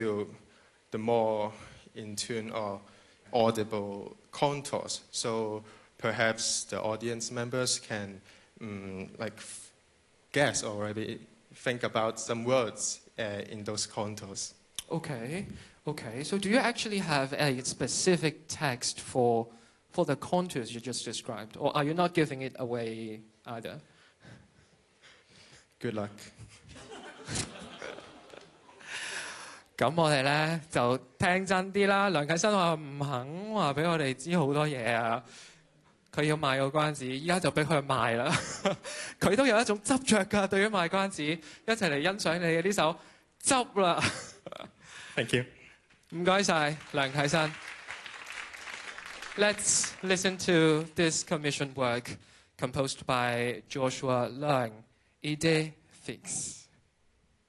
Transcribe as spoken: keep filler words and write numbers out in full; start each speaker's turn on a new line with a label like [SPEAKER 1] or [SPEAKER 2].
[SPEAKER 1] to the more in tune or audible contours. So perhaps the audience members can um, like guess or maybe think about some words uh, in those contours.
[SPEAKER 2] Okay, okay. So do you actually have a specific text for for the contours you just described, or are you not giving it away either?
[SPEAKER 1] Good luck.
[SPEAKER 2] 咁我哋咧就聽真啲啦。梁啟新話唔肯話俾我哋知好多嘢啊，佢要賣個關子，依家就俾佢賣啦。佢都有一種執着㗎，對於賣關子，一齊嚟欣賞你嘅呢首執啦。
[SPEAKER 1] Thank you.
[SPEAKER 2] 唔該晒，梁啟新。Let's listen to this commissioned work composed by Joshua Leung, Idée fixe.